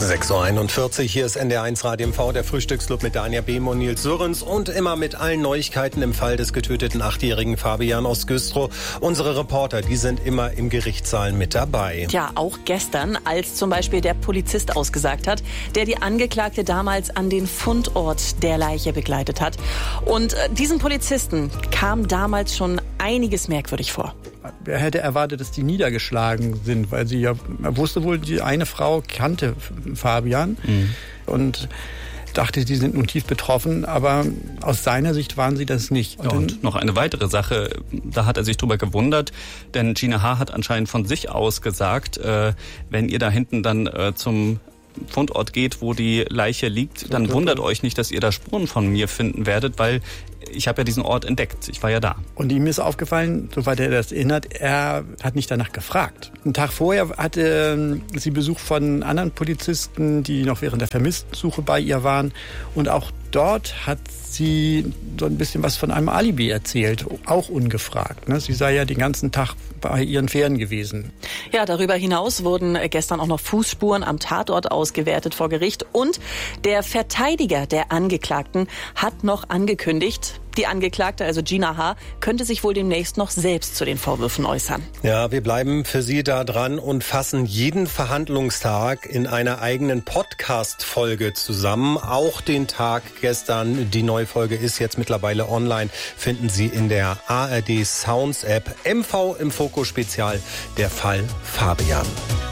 6.41 Uhr, hier ist NDR1 Radio MV, der Frühstücksclub mit Dania Behm und Nils Sörens und immer mit allen Neuigkeiten im Fall des getöteten 8-jährigen Fabian aus Güstrow. Unsere Reporter, die sind immer im Gerichtssaal mit dabei. Tja, auch gestern, als zum Beispiel der Polizist ausgesagt hat, der die Angeklagte damals an den Fundort der Leiche begleitet hat. Und diesem Polizisten kam damals schon einiges merkwürdig vor. Er hätte erwartet, dass die niedergeschlagen sind, weil er wusste wohl, die eine Frau kannte Fabian und dachte, sie sind nun tief betroffen, aber aus seiner Sicht waren sie das nicht. Und noch eine weitere Sache, da hat er sich drüber gewundert, denn Gina H. hat anscheinend von sich aus gesagt, wenn ihr da hinten dann zum Fundort geht, wo die Leiche liegt, dann wundert euch nicht, dass ihr da Spuren von mir finden werdet, weil ich habe ja diesen Ort entdeckt. Ich war ja da. Und ihm ist aufgefallen, soweit er das erinnert, er hat nicht danach gefragt. Einen Tag vorher hatte sie Besuch von anderen Polizisten, die noch während der Vermisstensuche bei ihr waren. Und auch dort hat sie so ein bisschen was von einem Alibi erzählt, auch ungefragt. Sie sei ja den ganzen Tag bei ihren Pferden gewesen. Ja, darüber hinaus wurden gestern auch noch Fußspuren am Tatort ausgewertet vor Gericht. Und der Verteidiger der Angeklagten hat noch angekündigt, die Angeklagte, also Gina H., könnte sich wohl demnächst noch selbst zu den Vorwürfen äußern. Ja, wir bleiben für Sie da dran und fassen jeden Verhandlungstag in einer eigenen Podcast-Folge zusammen. Auch den Tag gestern. Die neue Folge ist jetzt mittlerweile online. Finden Sie in der ARD Sounds App. MV im Fokus Spezial, der Fall Fabian.